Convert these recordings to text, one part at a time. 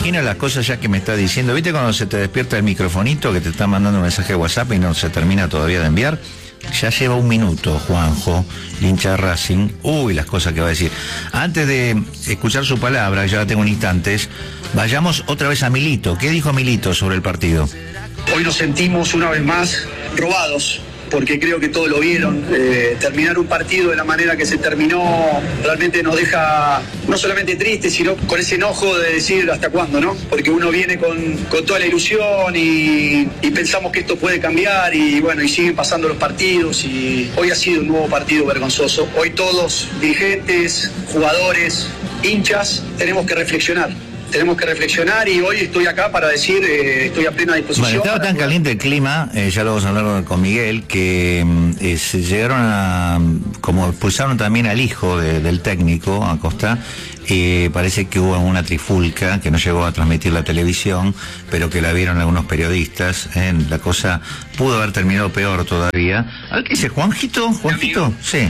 imagina las cosas ya que me está diciendo. ¿Viste cuando se te despierta el microfonito que te está mandando un mensaje de WhatsApp y no se termina todavía de enviar? Ya lleva un minuto, Juanjo, hincha de Racing. Uy, las cosas que va a decir. Antes de escuchar su palabra, ya la tengo en instantes, vayamos otra vez a Milito. ¿Qué dijo Milito sobre el partido? Hoy nos sentimos una vez más robados, porque creo que todos lo vieron. Terminar un partido de la manera que se terminó realmente nos deja no solamente tristes, sino con ese enojo de decir hasta cuándo, ¿no? Porque uno viene con toda la ilusión y pensamos que esto puede cambiar y bueno, y siguen pasando los partidos y hoy ha sido un nuevo partido vergonzoso. Hoy todos, dirigentes, jugadores, hinchas, tenemos que reflexionar. Tenemos que reflexionar y hoy estoy acá para decir, estoy a plena disposición. Bueno, estaba tan caliente el clima, ya lo vamos a hablar con Miguel, que se llegaron a, como expulsaron también al hijo del técnico, Acosta, parece que hubo una trifulca que no llegó a transmitir la televisión, pero que la vieron algunos periodistas. La cosa pudo haber terminado peor todavía. A ver qué dice Juanjito. ¿Juanjito? Sí.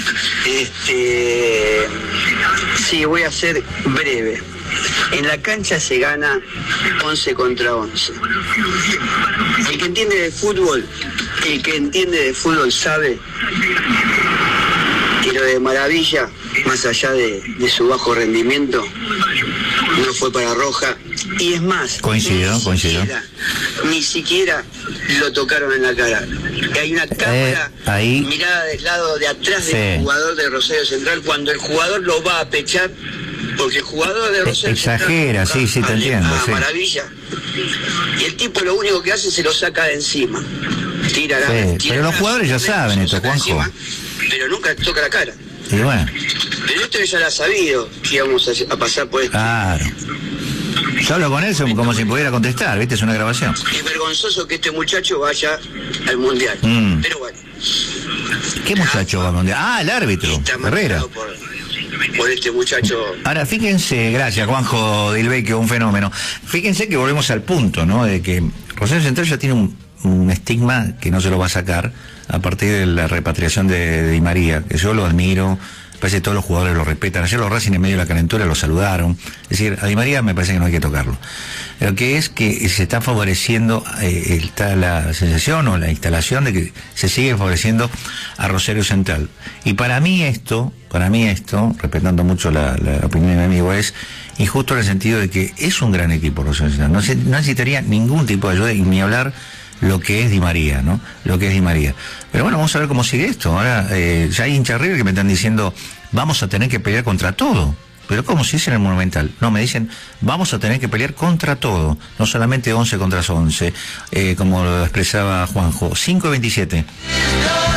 Sí, voy a ser breve. En la cancha se gana 11 contra 11. El que entiende de fútbol sabe que lo de Maravilla, más allá de su bajo rendimiento, no fue para Roja. Y es más, coincido. Ni siquiera lo tocaron en la cara. Hay una cámara mirada del lado de atrás del jugador de Rosario Central cuando el jugador lo va a pechar. Porque el jugador de Rosario exagera, sí, te entiendo. Maravilla. Y el tipo lo único que hace se lo saca de encima. Tira pero los jugadores ya saben esto, Juanjo. Encima, pero nunca toca la cara. Y bueno. Pero esto ya lo ha sabido que íbamos a pasar por esto. Claro. Yo hablo con él como si pudiera contestar, ¿viste? Es una grabación. Es vergonzoso que este muchacho vaya al Mundial. Pero bueno. ¿Qué muchacho va al Mundial? El árbitro, Herrera. Por este muchacho. Ahora, fíjense, gracias Juanjo Dilvecchio, un fenómeno. Fíjense que volvemos al punto, ¿no? De que Rosario Central ya tiene un estigma que no se lo va a sacar a partir de la repatriación de Di María, que yo lo admiro, parece que todos los jugadores lo respetan. Ayer los Racing en medio de la calentura lo saludaron. Es decir, a Di María me parece que no hay que tocarlo. Lo que es que se está favoreciendo, está la sensación o la instalación de que se sigue favoreciendo a Rosario Central. Y para mí esto, respetando mucho la opinión de mi amigo, es injusto en el sentido de que es un gran equipo Rosario Central. No necesitaría ningún tipo de ayuda y ni hablar lo que es Di María, ¿no? Lo que es Di María. Pero bueno, vamos a ver cómo sigue esto. Ahora, ya hay hinchas River que me están diciendo, vamos a tener que pelear contra todo. Pero ¿cómo se dice en el Monumental? No, me dicen, vamos a tener que pelear contra todo. No solamente 11 contra 11, como lo expresaba Juanjo. 5-27.